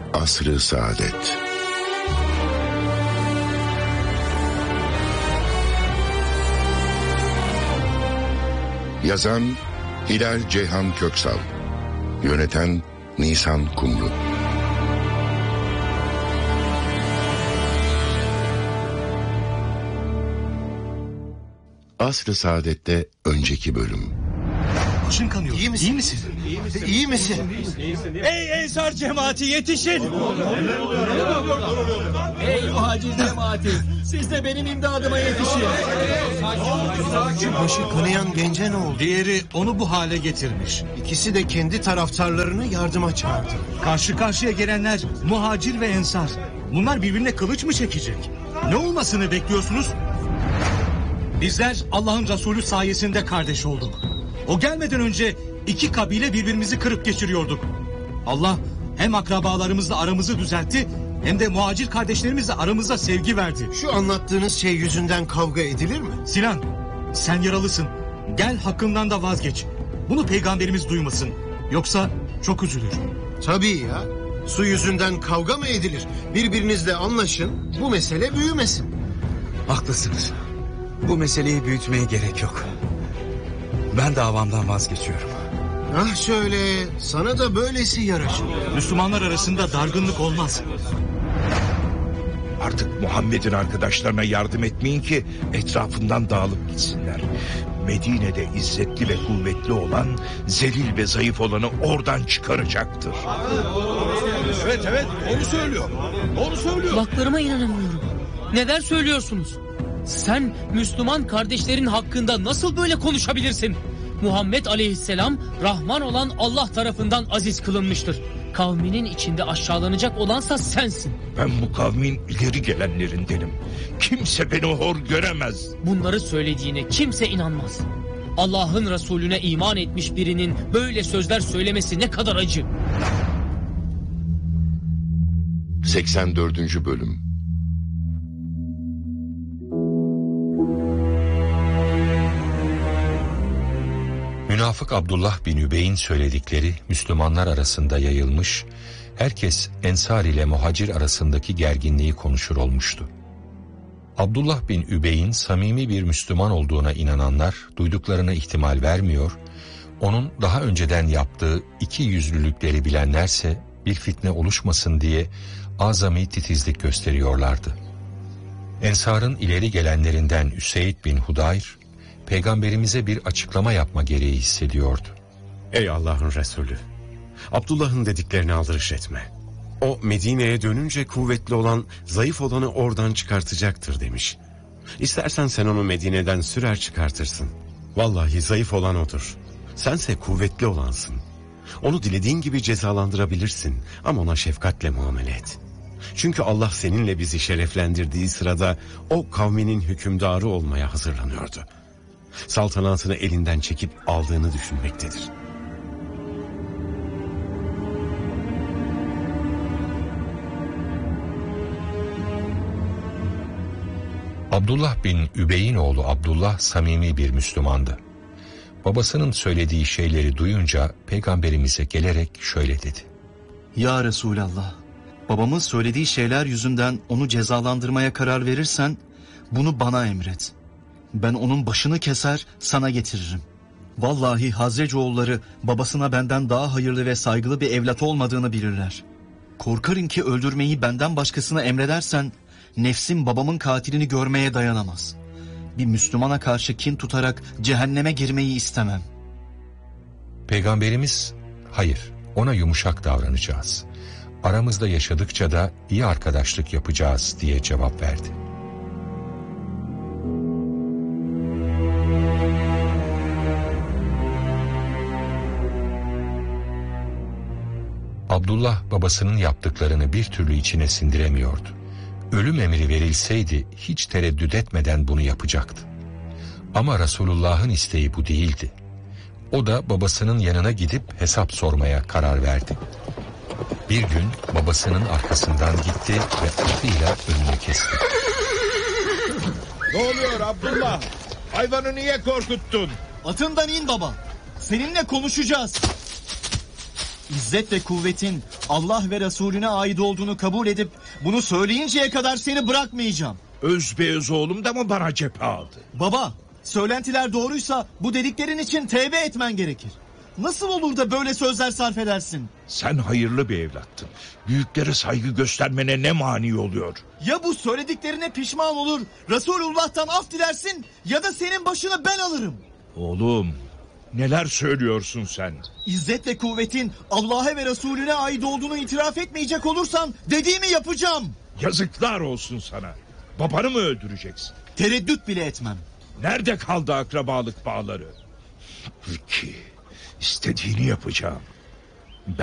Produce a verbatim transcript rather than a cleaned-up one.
Asr-ı Saadet. Yazan Hilal Ceyhan Köksal, yöneten Nisan Kumru. Asr-ı Saadet'te önceki bölüm. Başın kanıyor. İyi misin? İyi misin? İyi misin? İyi misin? Ey Ensar cemaati, yetişin! Ey muhacir cemaati, siz de benim imdadıma yetişin! Şu başı kanayan gence ne oldu? Diğeri onu bu hale getirmiş. İkisi de kendi taraftarlarını yardıma çağırdı. Karşı karşıya gelenler muhacir ve ensar. Bunlar birbirine kılıç mı çekecek? Ne olmasını bekliyorsunuz? Bizler Allah'ın Resulü sayesinde kardeş olduk. O gelmeden önce iki kabile birbirimizi kırıp geçiriyorduk. Allah hem akrabalarımızla aramızı düzeltti, hem de muhacir kardeşlerimizle aramıza sevgi verdi. Şu anlattığınız şey yüzünden kavga edilir mi? Sinan, sen yaralısın. Gel hakkından da vazgeç. Bunu peygamberimiz duymasın. Yoksa çok üzülür. Tabii ya. Su yüzünden kavga mı edilir? Birbirinizle anlaşın, bu mesele büyümesin. Haklısınız. Bu meseleyi büyütmeye gerek yok. Ben davamdan vazgeçiyorum. Ah şöyle, sana da böylesi yaraşır. Müslümanlar arasında dargınlık olmaz. Artık Muhammed'in arkadaşlarına yardım etmeyin ki etrafından dağılıp gitsinler. Medine'de izzetli ve kuvvetli olan, zelil ve zayıf olanı oradan çıkaracaktır. Evet evet, onu söylüyor. Onu söylüyor. Kulaklarıma inanamıyorum. Neden söylüyorsunuz? Sen Müslüman kardeşlerin hakkında nasıl böyle konuşabilirsin? Muhammed Aleyhisselam Rahman olan Allah tarafından aziz kılınmıştır. Kavminin içinde aşağılanacak olansa sensin. Ben bu kavmin ileri gelenlerindenim. Kimse beni hor göremez. Bunları söylediğine kimse inanmaz. Allah'ın Resulüne iman etmiş birinin böyle sözler söylemesi ne kadar acı. seksen dördüncü bölüm. Münafık Abdullah bin Übey'in söyledikleri Müslümanlar arasında yayılmış, herkes Ensar ile Muhacir arasındaki gerginliği konuşur olmuştu. Abdullah bin Übey'in samimi bir Müslüman olduğuna inananlar duyduklarına ihtimal vermiyor, onun daha önceden yaptığı iki yüzlülükleri bilenlerse bir fitne oluşmasın diye azami titizlik gösteriyorlardı. Ensar'ın ileri gelenlerinden Üseyd bin Hudayr, Peygamberimize bir açıklama yapma gereği hissediyordu. Ey Allah'ın Resulü! Abdullah'ın dediklerine aldırış etme. O Medine'ye dönünce kuvvetli olan, zayıf olanı oradan çıkartacaktır demiş. İstersen sen onu Medine'den sürer çıkartırsın. Vallahi zayıf olan odur. Sense kuvvetli olansın. Onu dilediğin gibi cezalandırabilirsin ama ona şefkatle muamele et. Çünkü Allah seninle bizi şereflendirdiği sırada o kavminin hükümdarı olmaya hazırlanıyordu. Saltanatını elinden çekip aldığını düşünmektedir. Abdullah bin Übey'in oğlu Abdullah samimi bir Müslümandı. Babasının söylediği şeyleri duyunca Peygamberimize gelerek şöyle dedi. Ya Resulallah, babamın söylediği şeyler yüzünden onu cezalandırmaya karar verirsen bunu bana emret. Ben onun başını keser sana getiririm. Vallahi Hazrecoğulları babasına benden daha hayırlı ve saygılı bir evlat olmadığını bilirler. Korkarım ki öldürmeyi benden başkasına emredersen nefsim babamın katilini görmeye dayanamaz. Bir Müslümana karşı kin tutarak cehenneme girmeyi istemem. Peygamberimiz, hayır, ona yumuşak davranacağız. Aramızda yaşadıkça da iyi arkadaşlık yapacağız diye cevap verdi. Abdullah babasının yaptıklarını bir türlü içine sindiremiyordu. Ölüm emri verilseydi hiç tereddüt etmeden bunu yapacaktı. Ama Resulullah'ın isteği bu değildi. O da babasının yanına gidip hesap sormaya karar verdi. Bir gün babasının arkasından gitti ve atıyla önünü kesti. Ne oluyor Abdullah? Hayvanı niye korkuttun? Atından in baba. Seninle konuşacağız. İzzet ve kuvvetin Allah ve Resulüne ait olduğunu kabul edip bunu söyleyinceye kadar seni bırakmayacağım. Özbeöz oğlum da mı bana cephe aldı? Baba, söylentiler doğruysa bu dediklerin için tevbe etmen gerekir. Nasıl olur da böyle sözler sarf edersin? Sen hayırlı bir evlattın. Büyüklere saygı göstermene ne mani oluyor? Ya bu söylediklerine pişman olur, Resulullah'tan af dilersin ya da senin başını ben alırım. Oğlum, neler söylüyorsun sen? İzzet ve kuvvetin Allah'a ve Resulüne ait olduğunu itiraf etmeyecek olursan dediğimi yapacağım. Yazıklar olsun sana. Babanı mı öldüreceksin? Tereddüt bile etmem. Nerede kaldı akrabalık bağları? Peki, istediğini yapacağım.